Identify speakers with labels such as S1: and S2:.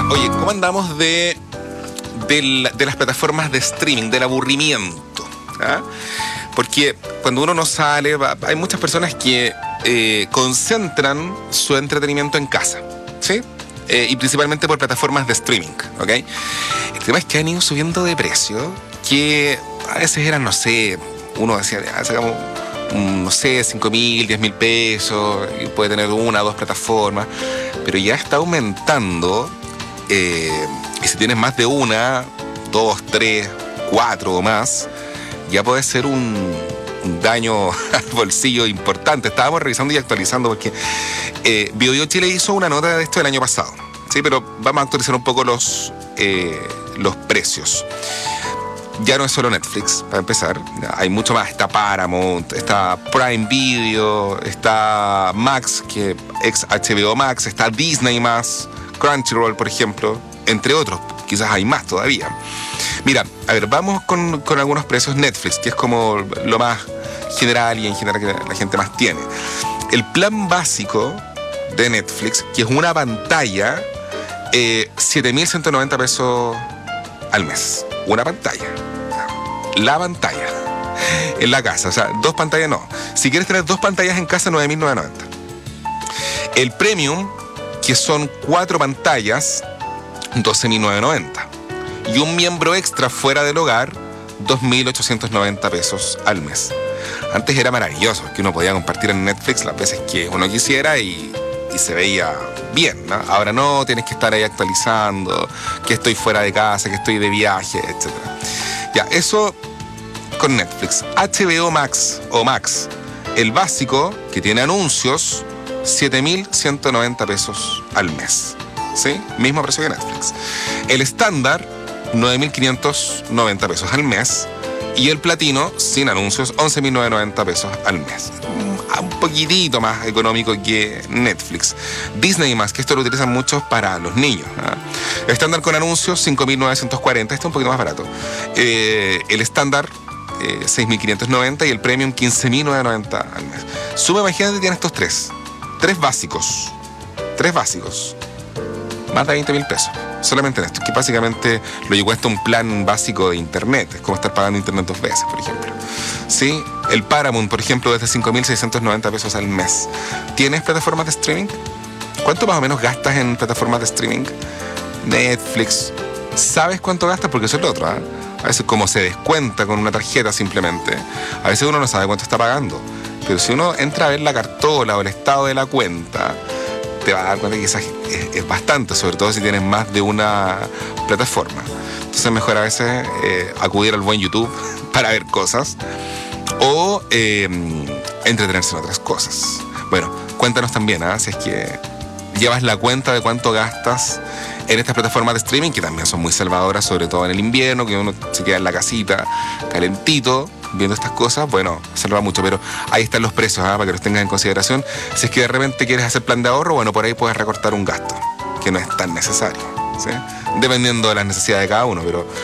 S1: Oye, ¿cómo andamos de las plataformas de streaming, del aburrimiento? ¿Ah? Porque cuando uno no sale, hay muchas personas que concentran su entretenimiento en casa, ¿sí? Y principalmente por plataformas de streaming, ¿ok? El tema es que han ido subiendo de precio, que a veces eran, no sé, uno decía, sacamos, no sé, 5.000, 10.000 pesos, y puede tener una o dos plataformas, pero ya está aumentando, y si tienes más de una, 2, 3, 4 o más, ya puede ser un daño al bolsillo importante. Estábamos revisando y actualizando porque BioBio Chile hizo una nota de esto el año pasado, ¿sí? Pero vamos a actualizar un poco los precios. Ya no es solo Netflix, para empezar. Hay mucho más. Está Paramount, está Prime Video, está Max, que ex HBO Max, está Disney+, Crunchyroll, por ejemplo, entre otros. Quizás hay más todavía. Mira, a ver, vamos con algunos precios. Netflix, que es como lo más general y en general que la gente más tiene. El plan básico de Netflix, que es una pantalla, 7.190 pesos al mes. Una pantalla. La pantalla. En la casa. O sea, dos pantallas no. Si quieres tener dos pantallas en casa, 9.990. El Premium, que son 4 pantallas, 12.990. Y un miembro extra fuera del hogar, 2.890 pesos al mes. Antes era maravilloso, que uno podía compartir en Netflix las veces que uno quisiera y se veía bien, ¿no? Ahora no, tienes que estar ahí actualizando, que estoy fuera de casa, que estoy de viaje, etc. Ya, eso con Netflix. HBO Max o Max, el básico, que tiene anuncios, 7.190 pesos al mes. ¿Sí? Mismo precio que Netflix. El estándar, 9.590 pesos al mes. Y el platino, sin anuncios, 11.990 pesos al mes. Un poquitito más económico que Netflix. Disney+, que esto lo utilizan muchos para los niños, ¿no? Estándar con anuncios, 5.940, este es un poquito más barato. El estándar, 6.590 y el premium, 15.990 al mes. Suma, imagínate, tiene estos tres básicos. Más de 20.000 pesos. Solamente en esto, que básicamente lo que cuesta un plan básico de internet. Es como estar pagando internet 2 veces, por ejemplo. ¿Sí? El Paramount, por ejemplo, desde 5.690 pesos al mes. ¿Tienes plataformas de streaming? ¿Cuánto más o menos gastas en plataformas de streaming? Netflix. ¿Sabes cuánto gastas? Porque eso es lo otro, ¿eh? A veces como se descuenta con una tarjeta simplemente, a veces uno no sabe cuánto está pagando. Pero si uno entra a ver la cartola o el estado de la cuenta, te vas a dar cuenta que quizás es bastante, sobre todo si tienes más de una plataforma. Entonces es mejor a veces acudir al buen YouTube para ver cosas o entretenerse en otras cosas. Bueno, cuéntanos también, si es que llevas la cuenta de cuánto gastas en estas plataformas de streaming, que también son muy salvadoras, sobre todo en el invierno, que uno se queda en la casita calentito viendo estas cosas. Bueno, salva mucho, pero ahí están los precios, para que los tengas en consideración. Si es que de repente quieres hacer plan de ahorro, bueno, por ahí puedes recortar un gasto que no es tan necesario, ¿sí? Dependiendo de las necesidades de cada uno, pero